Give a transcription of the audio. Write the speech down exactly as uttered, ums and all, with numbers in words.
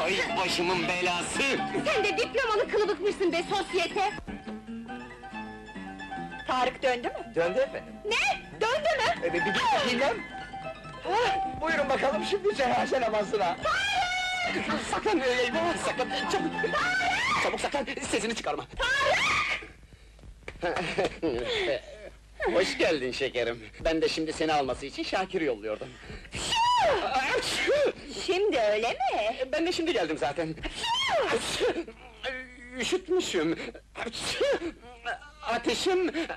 Ay başımın belası! Sen de diplomalı kılıbıkmışsın be sosyete! Tarık döndü mü? Döndü efendim. Ne? Döndü mü? E, bir, bir, bir bilmem. Ah, buyurun bakalım şimdi cenaze namazına. Sakın, eyvah, sakın, çabuk! Çabuk sakın, sesini çıkarma! Hoş geldin şekerim. Ben de şimdi seni alması için Şakir'i yolluyordum. Şimdi öyle mi? Ben de şimdi geldim zaten. Üşütmüşüm. Ateşim